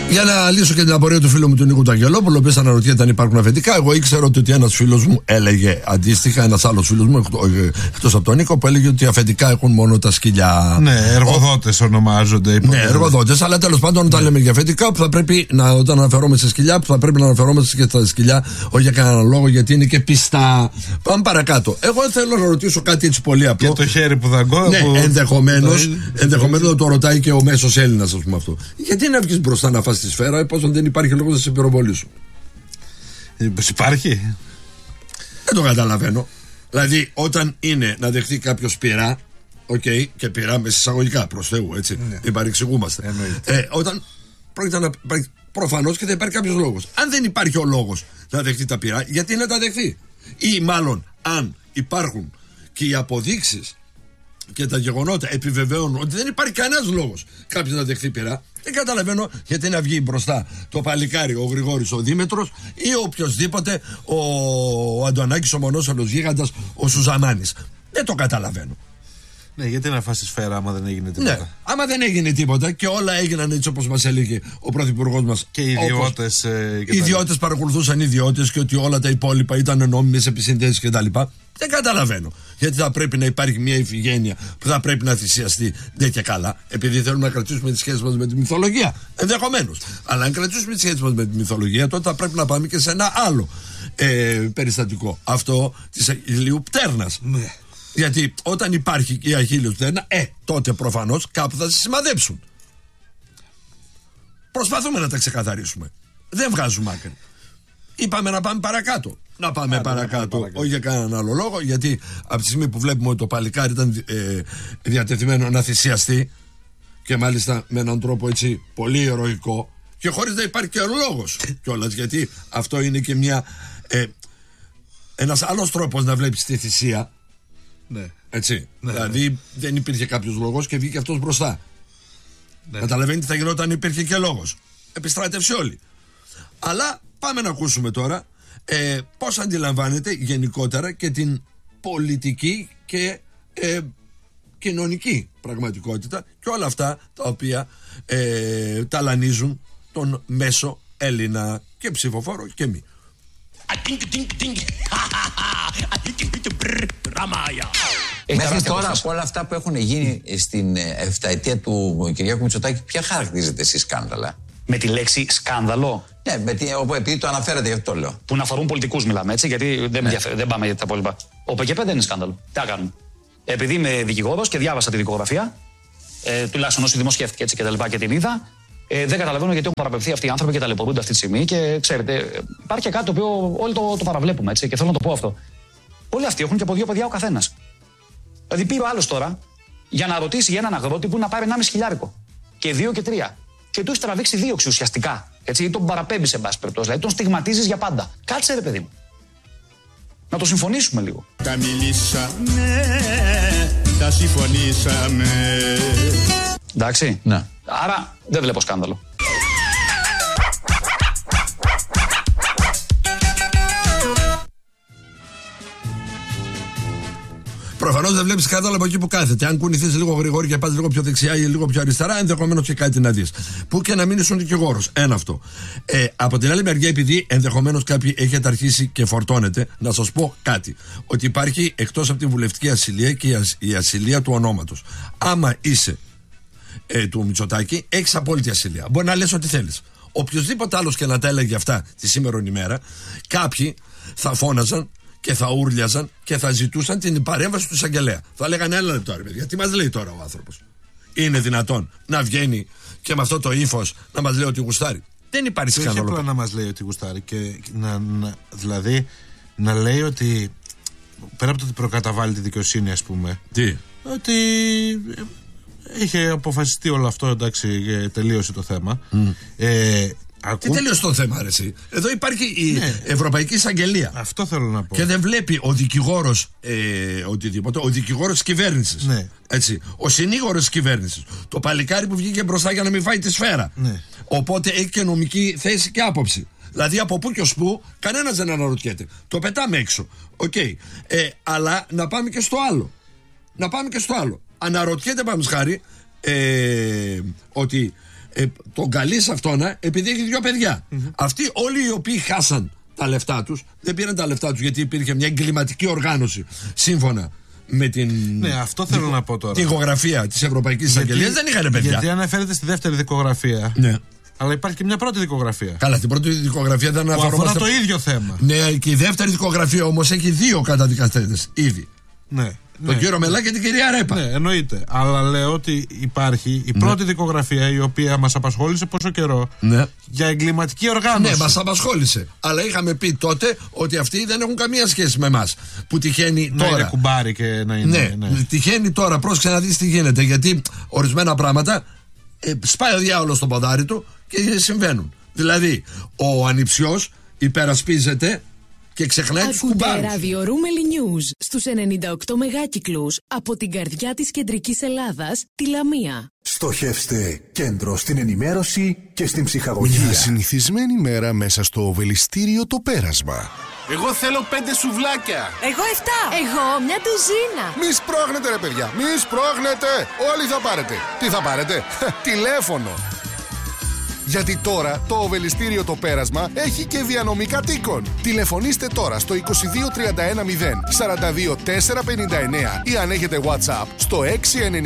Για να λύσω και την απορία του φίλου μου του Νίκου Αγγελόπουλου, ο οποίος αναρωτιέται αν υπάρχουν αφεντικά. Εγώ ήξερα ότι ένας φίλος μου έλεγε αντίστοιχα, ένας άλλος φίλος μου εκτός από τον Νίκο, που έλεγε ότι αφεντικά έχουν μόνο τα σκυλιά. Ναι, εργοδότες ονομάζονται. Ναι, εργοδότες, αλλά τέλος πάντων όταν λέμε για αφεντικά, που θα πρέπει όταν αναφερόμαστε σε σκυλιά, που θα πρέπει να αναφερόμαστε και στα σκυλιά, όχι για κανέναν λόγο, γιατί είναι και πιστά. Πάμε παρακάτω. Εγώ θέλω να ρωτήσω κάτι έτσι πολύ απλό. Για το χέρι που δαγκώ. Ναι, ενδεχομένως να το ρωτάει και ο μέσος Έλληνας, ας πούμε αυτό. Γιατί να βγεις μπροστά να φας τη σφαίρα, εφόσον δεν υπάρχει λόγος να σε πυροβολήσουν? Υπάρχει. Δεν το καταλαβαίνω. Δηλαδή, όταν είναι να δεχτεί κάποιο πειρά, και πειρά με εισαγωγικά προς Θεού, έτσι, μην παρεξηγούμαστε. Όταν πρόκειται να. Προφανώς και θα υπάρχει κάποιος λόγος. Αν δεν υπάρχει ο λόγος να δεχτεί τα πειρά, γιατί να τα δεχτεί? Ή μάλλον, αν υπάρχουν και οι αποδείξεις και τα γεγονότα επιβεβαίωνουν ότι δεν υπάρχει κανένας λόγος κάποιος να δεχθεί πειρά, δεν καταλαβαίνω γιατί να βγει μπροστά το παλικάρι, ο Γρηγόρης ο Δήμετρος ή οποιοσδήποτε, ο Αντωνάκης ο Μονόσαλος Γίγαντας, ο Σουζαμάνης. Δεν το καταλαβαίνω. Ναι, γιατί να φας τη σφαίρα άμα δεν έγινε τίποτα? Ναι, άμα δεν έγινε τίποτα και όλα έγιναν έτσι όπως μας έλεγε ο πρωθυπουργός μας. Και οι ιδιώτες. Οι ιδιώτες παρακολουθούσαν ιδιώτες και ότι όλα τα υπόλοιπα ήταν νόμιμες επισυνδέσεις κτλ. Δεν καταλαβαίνω γιατί θα πρέπει να υπάρχει μια ηφηγένεια που θα πρέπει να θυσιαστεί. Ναι και καλά, επειδή θέλουμε να κρατήσουμε τις σχέσεις μας με τη μυθολογία. Ενδεχομένως. Αλλά αν κρατήσουμε τις σχέσεις μας με τη μυθολογία, τότε θα πρέπει να πάμε και σε ένα άλλο περιστατικό. Αυτό της Αγγελίου Πτέρνας. Ναι. Γιατί όταν υπάρχει η Αχίλλειος Πτέρνα, τότε προφανώς κάπου θα σε σημαδέψουν. Προσπαθούμε να τα ξεκαθαρίσουμε. Δεν βγάζουμε άκρη. Είπαμε να πάμε παρακάτω. Να πάμε παρακάτω. Όχι για κανέναν άλλο λόγο, γιατί από τη στιγμή που βλέπουμε ότι το παλικάρι ήταν διατεθειμένο να θυσιαστεί, και μάλιστα με έναν τρόπο έτσι πολύ ηρωικό, και χωρίς να υπάρχει και λόγος κιόλας, γιατί αυτό είναι και ένας άλλος τρόπος να βλέπεις τη θυσία. Ναι. Έτσι. Ναι, δηλαδή δεν υπήρχε κάποιος λόγος και βγήκε αυτός μπροστά. Ναι. Καταλαβαίνει τι θα γινόταν αν υπήρχε και λόγος. Επιστράτευσε όλοι. Αλλά πάμε να ακούσουμε τώρα πώς αντιλαμβάνεται γενικότερα και την πολιτική και κοινωνική πραγματικότητα και όλα αυτά τα οποία ταλανίζουν τον μέσο Έλληνα και ψηφοφόρο και μη. Μέχρι τώρα από όλα αυτά που έχουν γίνει στην 7ετία του Κυριάκου Μητσοτάκη, ποια χαρακτηρίζεται εσύ σκάνδαλα? Με τη λέξη σκάνδαλο. Ναι, επειδή το αναφέρατε, γι' αυτό το λέω. Που να αφορούν πολιτικούς μιλάμε, έτσι, γιατί δεν πάμε για τα υπόλοιπα. Ο ΠΚΠ δεν είναι σκάνδαλο. Τι να κάνουμε? Επειδή είμαι δικηγόρος και διάβασα τη δικογραφία, τουλάχιστον όσο δημοσιεύτηκε έτσι και την είδα, δεν καταλαβαίνω γιατί έχουν παραπευθεί αυτοί οι άνθρωποι και ταλαιπωρούνται αυτή τη στιγμή. Και ξέρετε, υπάρχει και κάτι το οποίο όλοι το παραβλέπουμε, έτσι, και θέλω να το πω αυτό. Όλοι αυτοί έχουν και από 2 παιδιά ο καθένας. Δηλαδή πήρε ο άλλος τώρα για να ρωτήσει για έναν αγρότη που να πάρει 1,5 χιλιάρικο. Και 2 και 3. Και του έχει τραβήξει δίωξη ουσιαστικά. Έτσι, ή τον παραπέμπει σε πάση περιπτώσει. Δηλαδή τον στιγματίζεις για πάντα. Κάτσε ρε παιδί μου. Να το συμφωνήσουμε λίγο. Τα μιλήσαμε, τα συμφωνήσαμε. Εντάξει. Ναι. Άρα δεν βλέπω σκάνδαλο. Προφανώς δεν βλέπεις σκάνδαλο από εκεί που κάθεται. Αν κουνηθείς λίγο γρηγόρη και πας λίγο πιο δεξιά ή λίγο πιο αριστερά, ενδεχομένως και κάτι να δεις. Που και να μην ήσουν δικηγόρος. Ένα αυτό. Από την άλλη μεριά, επειδή ενδεχομένως κάποιοι έχετε αρχίσει και φορτώνετε, να σας πω κάτι. Ότι υπάρχει εκτός από την βουλευτική ασυλία και η ασυλία του ονόματος. Άμα είσαι του Μητσοτάκη, έχεις απόλυτη ασυλία. Μπορεί να λες ό,τι θέλεις. Οποιοσδήποτε άλλος και να τα έλεγε αυτά τη σήμερον ημέρα, κάποιοι θα φώναζαν και θα ούρλιαζαν και θα ζητούσαν την παρέμβαση του εισαγγελέα. Θα λέγανε ένα λεπτό, ρε παιδιά, τι μας λέει τώρα ο άνθρωπος? Είναι δυνατόν να βγαίνει και με αυτό το ύφος να μας λέει ότι γουστάρει? Δεν υπάρχει σκάνδαλο. Όχι απλά να μας λέει ότι γουστάρει, και δηλαδή να λέει ότι πέρα από το ότι προκαταβάλει τη δικαιοσύνη, ας πούμε. Τι? Ότι είχε αποφασιστεί όλο αυτό, εντάξει, τελείωσε το θέμα. Τι τελείωσε το θέμα, ρε εσύ? Εδώ υπάρχει η Ευρωπαϊκή Εισαγγελία. Αυτό θέλω να πω. Και δεν βλέπει ο δικηγόρος οτιδήποτε. Ο δικηγόρος της κυβέρνησης. Ναι. Έτσι. Ο συνήγορος της κυβέρνησης. Το παλικάρι που βγήκε μπροστά για να μην φάει τη σφαίρα. Ναι. Οπότε έχει και νομική θέση και άποψη. Δηλαδή από πού και ως πού κανένας δεν αναρωτιέται. Το πετάμε έξω. Αλλά να πάμε και στο άλλο. Αναρωτιέται, πάμε χάρη, ότι τον καλεί σε αυτόνα επειδή έχει 2 παιδιά. Αυτοί όλοι οι οποίοι χάσαν τα λεφτά τους, δεν πήραν τα λεφτά τους γιατί υπήρχε μια εγκληματική οργάνωση σύμφωνα με την. Ναι, αυτό θέλω να πω τώρα. Τη δικογραφία της Ευρωπαϊκής Εισαγγελίας δεν είχαν παιδιά. Γιατί αναφέρεται στη δεύτερη δικογραφία. Ναι. Αλλά υπάρχει και μια πρώτη δικογραφία. Καλά, την πρώτη δικογραφία δεν αφορά το ίδιο θέμα. Ναι, και η δεύτερη δικογραφία όμως έχει 2 καταδικαστέντες ήδη. Ναι. Τον κύριο Μελά και την κυρία Ρέπα. Ναι, εννοείται. Αλλά λέω ότι υπάρχει η πρώτη δικογραφία η οποία μας απασχόλησε πόσο καιρό για εγκληματική οργάνωση. Ναι, μας απασχόλησε. Αλλά είχαμε πει τότε ότι αυτοί δεν έχουν καμία σχέση με εμάς. Που τυχαίνει να τώρα. Είναι κουμπάρι και να είναι. Ναι, τυχαίνει τώρα. Πρόσεξε να δεις τι γίνεται. Γιατί ορισμένα πράγματα σπάει ο διάολος στο ποδάρι του και συμβαίνουν. Δηλαδή, ο ανιψιός υπερασπίζεται και ξεχνάει τους κουμπάρους. Ακούτε ραδιορούμελη News στους 98 μεγάκυκλους από την καρδιά της κεντρικής Ελλάδας, τη Λαμία. Στοχεύστε κέντρο στην ενημέρωση και στην ψυχαγωγία. Μια συνηθισμένη μέρα μέσα στο Οβελιστήριο το Πέρασμα. Εγώ θέλω 5 σουβλάκια. Εγώ 7. Εγώ μια ντουζίνα. Μη σπρώχνετε ρε παιδιά, μη σπρώχνετε. Όλοι θα πάρετε. Τι θα πάρετε? Τηλέφωνο. Γιατί τώρα το Οβελιστήριο το Πέρασμα έχει και διανομή κατοίκων. Τηλεφωνήστε τώρα στο 22 31 0 42 459 ή αν έχετε WhatsApp στο 698 342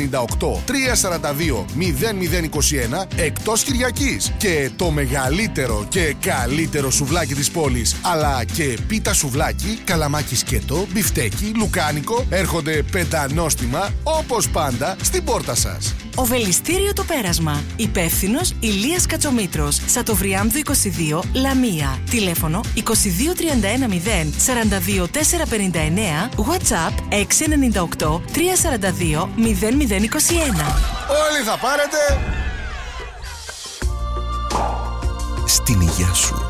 0021 εκτός Κυριακής. Και το μεγαλύτερο και καλύτερο σουβλάκι της πόλης, αλλά και πίτα σουβλάκι, καλαμάκι σκέτο, μπιφτέκι, λουκάνικο έρχονται πεντανόστιμα όπως πάντα στην πόρτα σας. Οβελιστήριο το Πέρασμα. Υπεύθυνος Ηλίας Κατσομήτρος. Σατοβριάμδου 22, Λαμία. Τηλέφωνο 22 31 0 42 459. WhatsApp 698 342 0021. Όλοι θα πάρετε. Στην υγειά σου.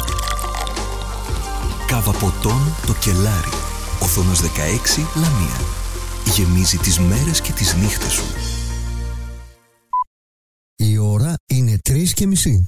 Κάβα ποτών το Κελάρι. Οθόνος 16, Λαμία. Γεμίζει τις μέρες και τις νύχτες σου. Η ώρα είναι 3:30.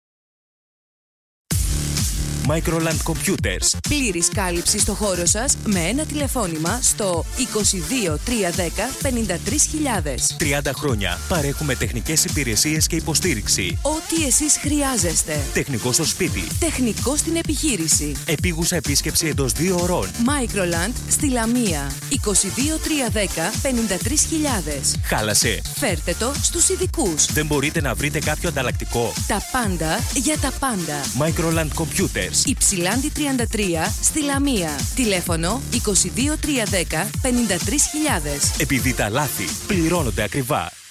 Microland Computers. Πλήρης κάλυψη στο χώρο σας με ένα τηλεφώνημα στο 22 310 53.000. 30 χρόνια παρέχουμε τεχνικές υπηρεσίες και υποστήριξη. Ό,τι εσείς χρειάζεστε. Τεχνικό στο σπίτι. Τεχνικό στην επιχείρηση. Επίγουσα επίσκεψη εντός 2 ωρών. Microland στη Λαμία. 22 310 53.000. Χάλασε. Φέρτε το στους ειδικούς. Δεν μπορείτε να βρείτε κάποιο ανταλλακτικό? Τα πάντα για τα πάντα. Microland Computers. Υψηλάντη 33 στη Λαμία. Τηλέφωνο 22 310 53.000. Επειδή τα λάθη πληρώνονται ακριβά.